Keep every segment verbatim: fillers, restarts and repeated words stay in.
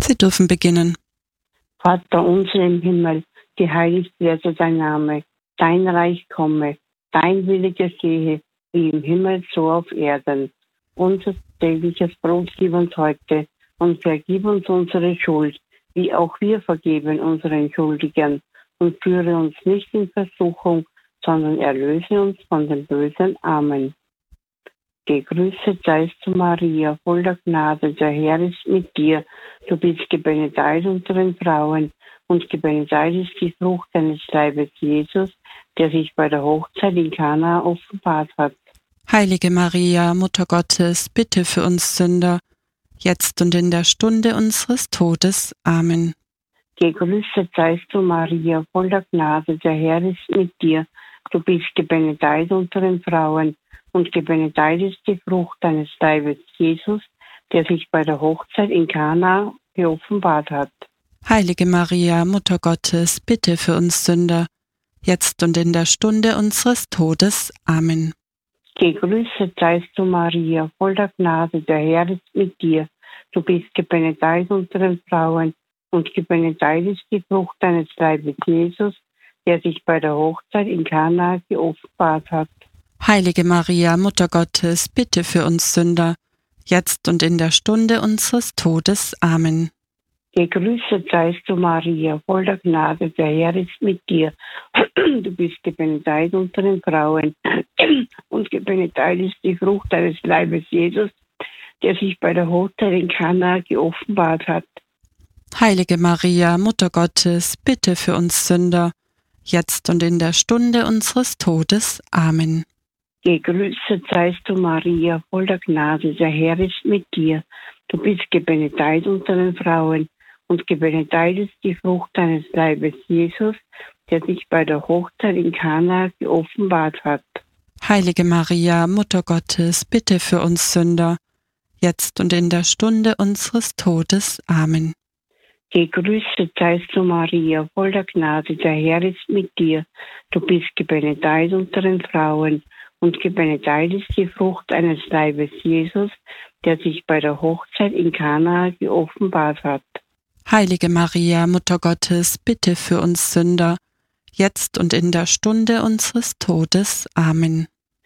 Sie dürfen beginnen. Vater unser im Himmel, geheiligt werde dein Name, dein Reich komme, dein Wille geschehe, wie im Himmel so auf Erden. Unser tägliches Brot gib uns heute und vergib uns unsere Schuld, wie auch wir vergeben unseren Schuldigern. Und führe uns nicht in Versuchung, sondern erlöse uns von dem Bösen. Amen. Gegrüßet seist du, Maria, voller Gnade, der Herr ist mit dir. Du bist gebenedeit unter den Frauen, und gebenedeit ist die Frucht deines Leibes, Jesus, der sich bei der Hochzeit in Kana offenbart hat. Heilige Maria, Mutter Gottes, bitte für uns Sünder, jetzt und in der Stunde unseres Todes. Amen. Gegrüßet seist du, Maria, voller Gnade, der Herr ist mit dir. Du bist gebenedeit unter den Frauen, und gebenedeit ist die Frucht deines Leibes, Jesus, der sich bei der Hochzeit in Kana geoffenbart hat. Heilige Maria, Mutter Gottes, bitte für uns Sünder, jetzt und in der Stunde unseres Todes. Amen. Gegrüßet seist du, Maria, voller Gnade, der Herr ist mit dir. Du bist gebenedeit unter den Frauen, und gebenedeit ist die Frucht deines Leibes, Jesus, der sich bei der Hochzeit in Kana geoffenbart hat. Heilige Maria, Mutter Gottes, bitte für uns Sünder, jetzt und in der Stunde unseres Todes. Amen. Gegrüßet seist du, Maria, voller Gnade, der Herr ist mit dir. Du bist gebenedeit unter den Frauen, und gebenedeit ist die Frucht deines Leibes, Jesus, der sich bei der Hochzeit in Kana geoffenbart hat. Heilige Maria, Mutter Gottes, bitte für uns Sünder, jetzt und in der Stunde unseres Todes. Amen. Gegrüßet seist du, Maria, voller Gnade, der Herr ist mit dir. Du bist gebenedeit unter den Frauen, und gebenedeit ist die Frucht deines Leibes, Jesus, der sich bei der Hochzeit in Kana geoffenbart hat. Heilige Maria, Mutter Gottes, bitte für uns Sünder, jetzt und in der Stunde unseres Todes. Amen. Gegrüßet seist du, Maria, voller Gnade, der Herr ist mit dir. Du bist gebenedeit unter den Frauen, und gebenedeit ist die Frucht deines Leibes, Jesus, der sich bei der Hochzeit in Kana geoffenbart hat. Heilige Maria, Mutter Gottes, bitte für uns Sünder, jetzt und in der Stunde unseres Todes. Amen.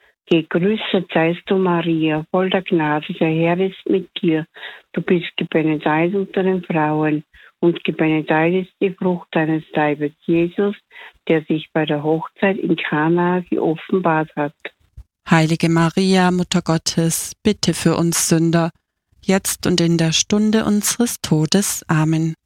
Gegrüßet seist du, Maria, voller Gnade, der Herr ist mit dir. Du bist gebenedeit unter den Frauen, und gebenedeit ist die Frucht deines Leibes, Jesus, der sich bei der Hochzeit in Kana geoffenbart hat. Heilige Maria, Mutter Gottes, bitte für uns Sünder, jetzt und in der Stunde unseres Todes. Amen.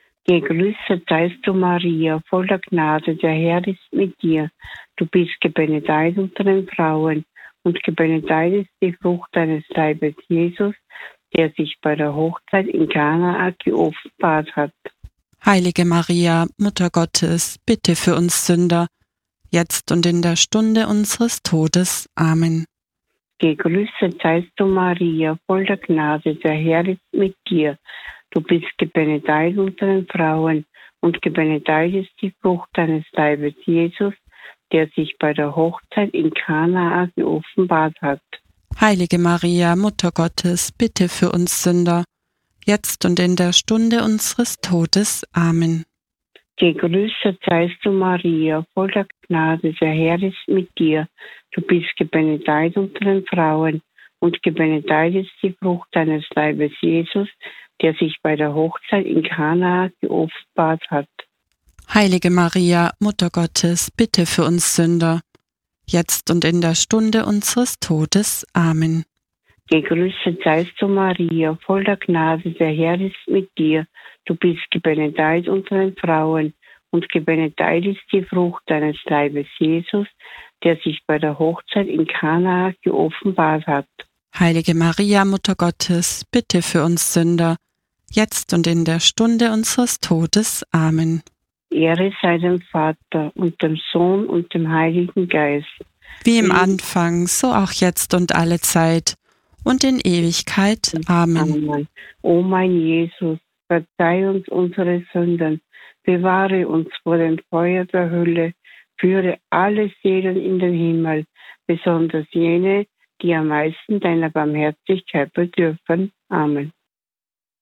Gegrüßet seist du, Maria, voller Gnade, der Herr ist mit dir. Du bist gebenedeit unter den Frauen, und gebenedeit ist die Frucht deines Leibes, Jesus, der sich bei der Hochzeit in Kana geoffenbart hat. Heilige Maria, Mutter Gottes, bitte für uns Sünder, jetzt und in der Stunde unseres Todes. Amen. Gegrüßet seist du, Maria, voller Gnade, der Herr ist mit dir. Du bist gebenedeit unter den Frauen, und gebenedeit ist die Frucht deines Leibes, Jesus, der sich bei der Hochzeit in Kana geoffenbart hat. Heilige Maria, Mutter Gottes, bitte für uns Sünder, jetzt und in der Stunde unseres Todes. Amen. Gegrüßet seist du, Maria, voller Gnade, der Herr ist mit dir. Du bist gebenedeit unter den Frauen, und gebenedeit ist die Frucht deines Leibes, Jesus, der sich bei der Hochzeit in Kana geoffenbart hat. Heilige Maria, Mutter Gottes, bitte für uns Sünder, jetzt und in der Stunde unseres Todes. Amen. Gegrüßet seist du, Maria, voller Gnade, der Herr ist mit dir. Du bist gebenedeit unter den Frauen, und gebenedeit ist die Frucht deines Leibes, Jesus, der sich bei der Hochzeit in Kana geoffenbart hat. Heilige Maria, Mutter Gottes, bitte für uns Sünder, jetzt und in der Stunde unseres Todes. Amen. Ehre sei dem Vater und dem Sohn und dem Heiligen Geist. Wie im Anfang, so auch jetzt und alle Zeit und in Ewigkeit. Amen. Amen. O mein Jesus, verzeih uns unsere Sünden, bewahre uns vor dem Feuer der Hölle, führe alle Seelen in den Himmel, besonders jene, die am meisten deiner Barmherzigkeit bedürfen. Amen.